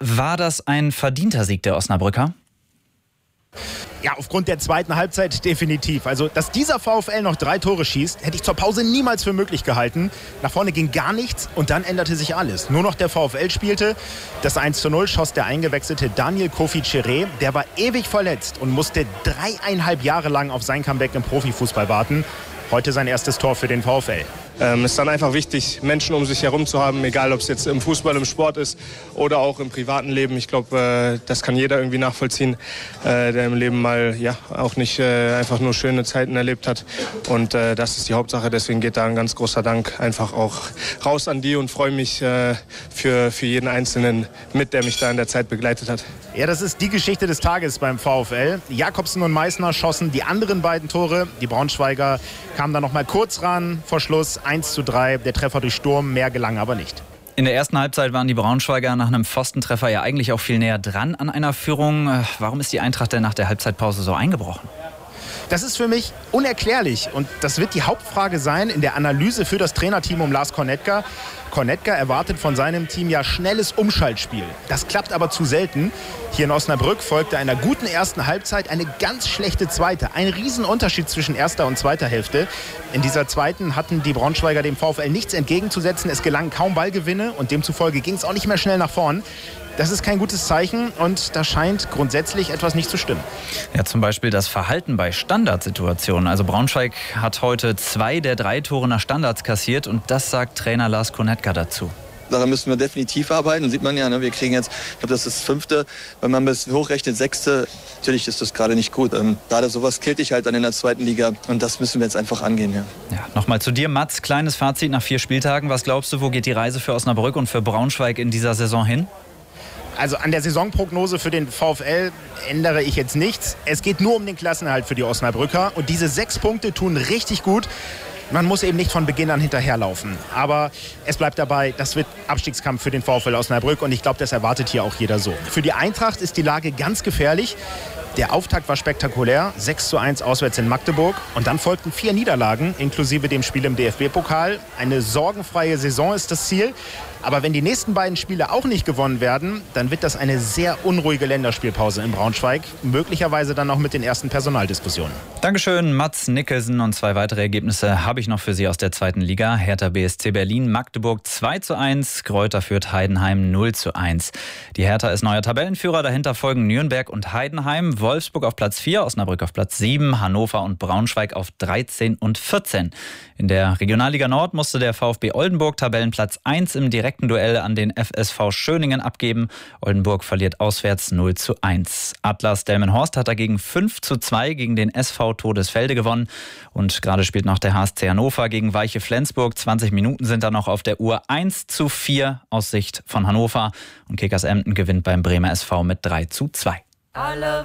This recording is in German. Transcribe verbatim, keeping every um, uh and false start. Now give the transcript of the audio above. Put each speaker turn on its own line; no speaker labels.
War das ein verdienter Sieg der Osnabrücker?
Ja, aufgrund der zweiten Halbzeit definitiv. Also, dass dieser VfL noch drei Tore schießt, hätte ich zur Pause niemals für möglich gehalten. Nach vorne ging gar nichts und dann änderte sich alles. Nur noch der VfL spielte. Das eins zu null schoss der eingewechselte Daniel Kofi Cheré. Der war ewig verletzt und musste dreieinhalb Jahre lang auf sein Comeback im Profifußball warten. Heute sein erstes Tor für den VfL.
Ähm, es ist dann einfach wichtig, Menschen um sich herum zu haben, egal ob es jetzt im Fußball, im Sport ist oder auch im privaten Leben. Ich glaube, äh, das kann jeder irgendwie nachvollziehen, äh, der im Leben mal ja auch nicht äh, einfach nur schöne Zeiten erlebt hat. Und äh, das ist die Hauptsache. Deswegen geht da ein ganz großer Dank einfach auch raus an die und freue mich äh, für, für jeden Einzelnen mit, der mich da in der Zeit begleitet hat.
Ja, das ist die Geschichte des Tages beim VfL. Jakobsen und Meissner schossen die anderen beiden Tore. Die Braunschweiger kamen dann noch mal kurz ran vor Schluss. eins zu drei, der Treffer durch Sturm, mehr gelang aber nicht.
In der ersten Halbzeit waren die Braunschweiger nach einem Pfostentreffer ja eigentlich auch viel näher dran an einer Führung. Warum ist die Eintracht denn nach der Halbzeitpause so eingebrochen?
Das ist für mich unerklärlich und das wird die Hauptfrage sein in der Analyse für das Trainerteam um Lars Kornetka. Kornetka erwartet von seinem Team ja schnelles Umschaltspiel. Das klappt aber zu selten. Hier in Osnabrück folgte einer guten ersten Halbzeit eine ganz schlechte zweite. Ein Riesenunterschied zwischen erster und zweiter Hälfte. In dieser zweiten hatten die Braunschweiger dem VfL nichts entgegenzusetzen. Es gelangen kaum Ballgewinne und demzufolge ging es auch nicht mehr schnell nach vorn. Das ist kein gutes Zeichen und da scheint grundsätzlich etwas nicht zu stimmen.
Ja, zum Beispiel das Verhalten bei Standardsituationen. Also Braunschweig hat heute zwei der drei Tore nach Standards kassiert und das sagt Trainer Lars Kornetka dazu.
Daran müssen wir definitiv arbeiten. Und sieht man ja, ne, wir kriegen jetzt, ich glaube, das ist das fünfte, wenn man bis hochrechnet, sechste. Natürlich ist das gerade nicht gut. Ähm, gerade sowas killt dich halt dann in der zweiten Liga und das müssen wir jetzt einfach angehen. Ja.
Ja, nochmal zu dir, Mats. Kleines Fazit nach vier Spieltagen. Was glaubst du, wo geht die Reise für Osnabrück und für Braunschweig in dieser Saison hin?
Also an der Saisonprognose für den VfL ändere ich jetzt nichts. Es geht nur um den Klassenerhalt für die Osnabrücker. Und diese sechs Punkte tun richtig gut. Man muss eben nicht von Beginn an hinterherlaufen. Aber es bleibt dabei, das wird Abstiegskampf für den VfL Osnabrück. Und ich glaube, das erwartet hier auch jeder so. Für die Eintracht ist die Lage ganz gefährlich. Der Auftakt war spektakulär, sechs zu eins auswärts in Magdeburg. Und dann folgten vier Niederlagen, inklusive dem Spiel im D F B-Pokal. Eine sorgenfreie Saison ist das Ziel. Aber wenn die nächsten beiden Spiele auch nicht gewonnen werden, dann wird das eine sehr unruhige Länderspielpause in Braunschweig. Möglicherweise dann auch mit den ersten Personaldiskussionen.
Dankeschön, Mats Nicholson. Und zwei weitere Ergebnisse habe ich noch für Sie aus der zweiten Liga. Hertha B S C Berlin, Magdeburg zwei zu eins, Greuther führt Heidenheim null zu eins. Die Hertha ist neuer Tabellenführer, dahinter folgen Nürnberg und Heidenheim, Wolfsburg auf Platz vier, Osnabrück auf Platz sieben, Hannover und Braunschweig auf dreizehn und vierzehn. In der Regionalliga Nord musste der VfB Oldenburg Tabellenplatz eins im direkten Duell an den F S V Schöningen abgeben. Oldenburg verliert auswärts null zu eins. Atlas Delmenhorst hat dagegen fünf zu zwei gegen den S V Todesfelde gewonnen. Und gerade spielt noch der H S C Hannover gegen Weiche Flensburg. zwanzig Minuten sind da noch auf der Uhr. eins zu vier aus Sicht von Hannover. Und Kickers Emden gewinnt beim Bremer S V mit drei zu zwei. Alle